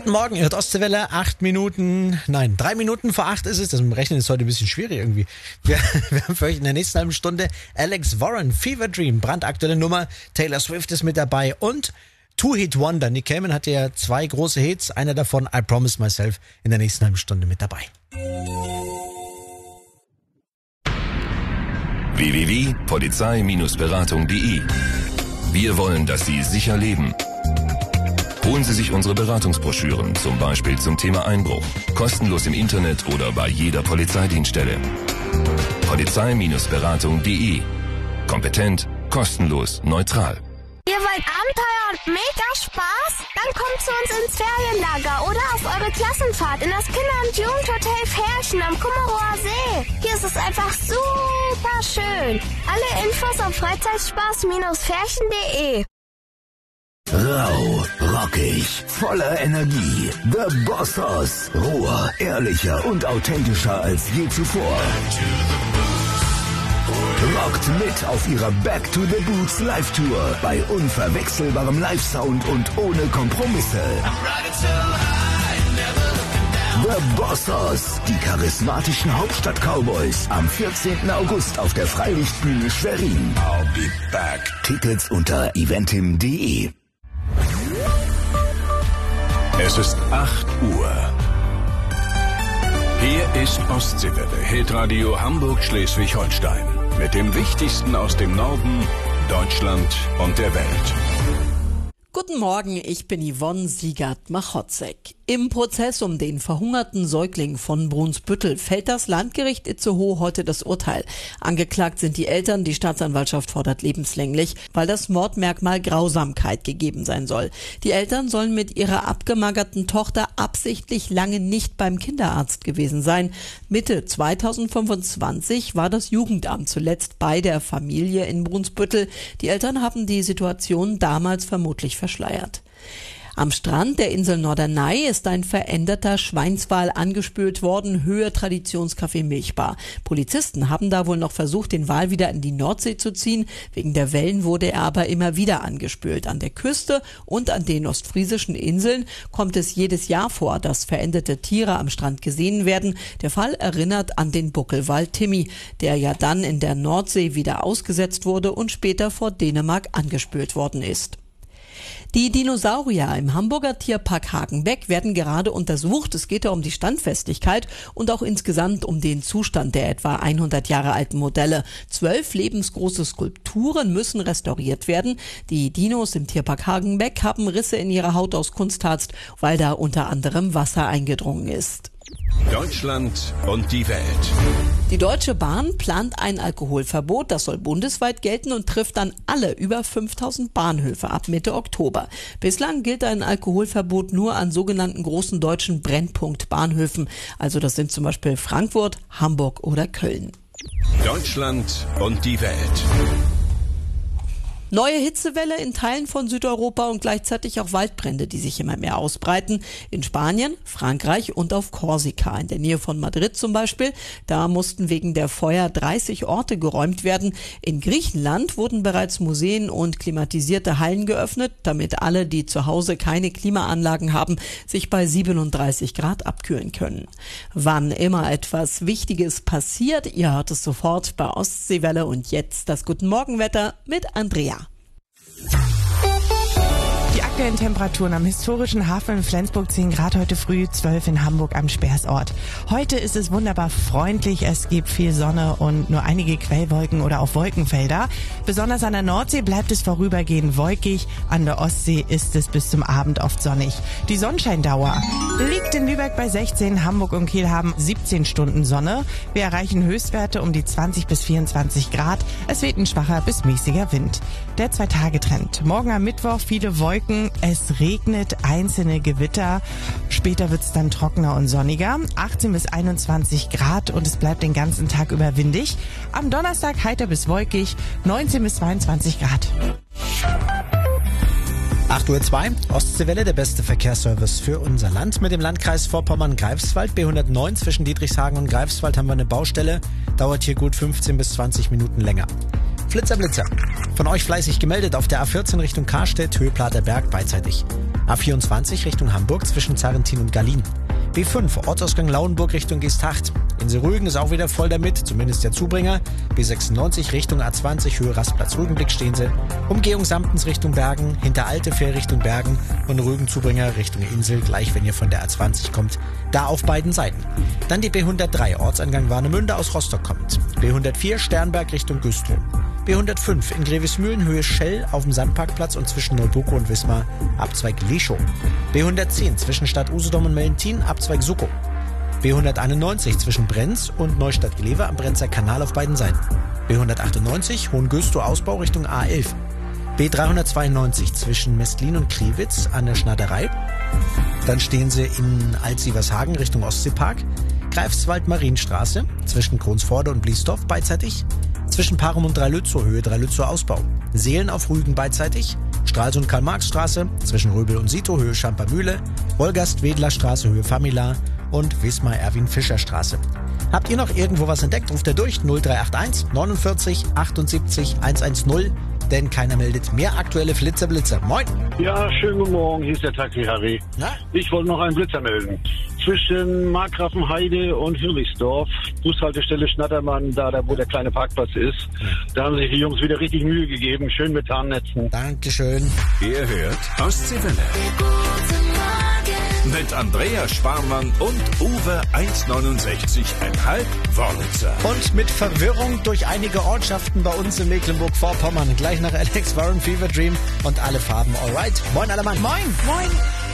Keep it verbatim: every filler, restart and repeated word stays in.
Guten Morgen, ihr hört Ostseewelle, acht Minuten, nein, drei Minuten vor acht ist es. Das mit dem Rechnen ist heute ein bisschen schwierig irgendwie. Wir, wir haben für euch in der nächsten halben Stunde Alex Warren, Fever Dream, brandaktuelle Nummer, Taylor Swift ist mit dabei und Two-Hit-Wonder. Nick Cayman hatte ja zwei große Hits, einer davon I Promise Myself in der nächsten halben Stunde mit dabei. w w w punkt polizei Beratung punkt de. Wir wollen, dass Sie sicher leben. Holen Sie sich unsere Beratungsbroschüren, zum Beispiel zum Thema Einbruch. Kostenlos im Internet oder bei jeder Polizeidienststelle. polizei Beratung punkt de. Kompetent, kostenlos, neutral. Ihr wollt Abenteuer und mega Spaß? Dann kommt zu uns ins Ferienlager oder auf eure Klassenfahrt in das Kinder- und Jugendhotel Ferchen am Kummerower See. Hier ist es einfach super schön. Alle Infos auf Freizeitspaß Ferchen punkt de. Rau, rockig, voller Energie. The Boss Hoss. Roher, ehrlicher und authentischer als je zuvor. Rockt mit auf ihrer Back to the Boots Live-Tour bei unverwechselbarem Live-Sound und ohne Kompromisse. The Boss Hoss, die charismatischen Hauptstadt-Cowboys, am vierzehnten August auf der Freilichtbühne Schwerin. I'll be back. Tickets unter eventim punkt de. Es ist acht Uhr. Hier ist Ostseewelle, Hitradio Hamburg-Schleswig-Holstein. Mit dem Wichtigsten aus dem Norden, Deutschland und der Welt. Guten Morgen, ich bin Yvonne Siegert-Machotzek. Im Prozess um den verhungerten Säugling von Brunsbüttel fällt das Landgericht Itzehoe heute das Urteil. Angeklagt sind die Eltern, die Staatsanwaltschaft fordert lebenslänglich, weil das Mordmerkmal Grausamkeit gegeben sein soll. Die Eltern sollen mit ihrer abgemagerten Tochter absichtlich lange nicht beim Kinderarzt gewesen sein. Mitte zweitausendfünfundzwanzig war das Jugendamt zuletzt bei der Familie in Brunsbüttel. Die Eltern haben die Situation damals vermutlich verschleiert. Am Strand der Insel Norderney ist ein veränderter Schweinswal angespült worden, Höhe Traditionscafé Milchbar. Polizisten haben da wohl noch versucht, den Wal wieder in die Nordsee zu ziehen. Wegen der Wellen wurde er aber immer wieder angespült. An der Küste und an den ostfriesischen Inseln kommt es jedes Jahr vor, dass veränderte Tiere am Strand gesehen werden. Der Fall erinnert an den Buckelwal Timmy, der ja dann in der Nordsee wieder ausgesetzt wurde und später vor Dänemark angespült worden ist. Die Dinosaurier im Hamburger Tierpark Hagenbeck werden gerade untersucht. Es geht ja um die Standfestigkeit und auch insgesamt um den Zustand der etwa hundert Jahre alten Modelle. Zwölf lebensgroße Skulpturen müssen restauriert werden. Die Dinos im Tierpark Hagenbeck haben Risse in ihrer Haut aus Kunstharz, weil da unter anderem Wasser eingedrungen ist. Deutschland und die Welt. Die Deutsche Bahn plant ein Alkoholverbot, das soll bundesweit gelten und trifft dann alle über fünftausend Bahnhöfe ab Mitte Oktober. Bislang gilt ein Alkoholverbot nur an sogenannten großen deutschen Brennpunktbahnhöfen. Also das sind zum Beispiel Frankfurt, Hamburg oder Köln. Deutschland und die Welt. Neue Hitzewelle in Teilen von Südeuropa und gleichzeitig auch Waldbrände, die sich immer mehr ausbreiten. In Spanien, Frankreich und auf Korsika, in der Nähe von Madrid zum Beispiel. Da mussten wegen der Feuer dreißig Orte geräumt werden. In Griechenland wurden bereits Museen und klimatisierte Hallen geöffnet, damit alle, die zu Hause keine Klimaanlagen haben, sich bei siebenunddreißig Grad abkühlen können. Wann immer etwas Wichtiges passiert, ihr hört es sofort bei Ostseewelle und jetzt das Guten Morgenwetter mit Andrea. Die aktuellen Temperaturen am historischen Hafen in Flensburg zehn Grad heute früh, zwölf in Hamburg am Speersort. Heute ist es wunderbar freundlich, es gibt viel Sonne und nur einige Quellwolken oder auch Wolkenfelder. Besonders an der Nordsee bleibt es vorübergehend wolkig, an der Ostsee ist es bis zum Abend oft sonnig. Die Sonnenscheindauer liegt in Lübeck bei sechzehn, Hamburg und Kiel haben siebzehn Stunden Sonne. Wir erreichen Höchstwerte um die zwanzig bis vierundzwanzig Grad. Es weht ein schwacher bis mäßiger Wind. Der Zwei-Tage-Trend. Morgen am Mittwoch viele Wolken, es regnet, einzelne Gewitter. Später wird es dann trockener und sonniger. achtzehn bis einundzwanzig Grad und es bleibt den ganzen Tag über windig. Am Donnerstag heiter bis wolkig, neunzehn bis zweiundzwanzig Grad. acht Uhr zwei, Ostseewelle, der beste Verkehrsservice für unser Land. Mit dem Landkreis Vorpommern-Greifswald, B hundertneun zwischen Dietrichshagen und Greifswald haben wir eine Baustelle. Dauert hier gut fünfzehn bis zwanzig Minuten länger. Flitzer, Blitzer. Von euch fleißig gemeldet auf der A vierzehn Richtung Karstedt, Höhe Plater Berg, beidseitig. A vierundzwanzig Richtung Hamburg zwischen Zarrentin und Gallien. B fünf, Ortsausgang Lauenburg Richtung Geesthacht. Insel Rügen ist auch wieder voll damit, zumindest der Zubringer. B sechsundneunzig Richtung A zwanzig, Höhe Rastplatz Rügenblick stehen sie. Umgehung Samtens Richtung Bergen, hinter Altefähr Richtung Bergen und Rügen-Zubringer Richtung Insel, gleich wenn ihr von der A zwanzig kommt, da auf beiden Seiten. Dann die B hundertdrei, Ortsangang Warnemünde aus Rostock kommt. B hundertvier, Sternberg Richtung Güstrow. B hundertfünf, in Grevesmühlen Höhe Schell auf dem Sandparkplatz und zwischen Neubuko und Wismar, Abzweig Leschow. B hundertzehn, zwischen Stadt Usedom und Mellentin, Abzweig Suckow. B hunderteinundneunzig, zwischen Brenz und Neustadt-Glewe am Brenzer Kanal auf beiden Seiten. B hundertachtundneunzig, Hohengöstow Ausbau Richtung A elf. B dreihundertzweiundneunzig, zwischen Mestlin und Kriwitz an der Schnaderei. Dann stehen sie in Altsievershagen Richtung Ostseepark. Greifswald Marienstraße, zwischen Kronsforde und Bliesdorf beidseitig. Zwischen Parum und Dreilützow, Höhe Dreilützow Ausbau. Seelen auf Rügen beidseitig. Stralsund Karl-Marx-Straße, zwischen Röbel und Sito, Höhe Schampermühle. Wolgast-Wedler-Straße, Höhe Famila. Und Wismar-Erwin-Fischer-Straße. Habt ihr noch irgendwo was entdeckt? Ruft ihr durch null drei acht eins neunundvierzig achtundsiebzig hundertzehn, denn keiner meldet mehr aktuelle Flitzer-Blitzer. Moin! Ja, schönen guten Morgen, hier ist der Taxi Harry. Na? Ich wollte noch einen Blitzer melden. Zwischen Markgrafenheide und Hirlichsdorf, Bushaltestelle Schnattermann, da, da wo der kleine Parkplatz ist. Da haben sich die Jungs wieder richtig Mühe gegeben, schön mit Tarnnetzen. Dankeschön. Ihr hört Ostseewelle. Mit Andrea Sparmann und Uwe eins neunundsechzig Komma fünf Wörlitzer. Und mit Verwirrung durch einige Ortschaften bei uns in Mecklenburg-Vorpommern. Gleich nach Alex Warren, Fever Dream und alle Farben Alright. Moin, alle Mann. Moin. Moin.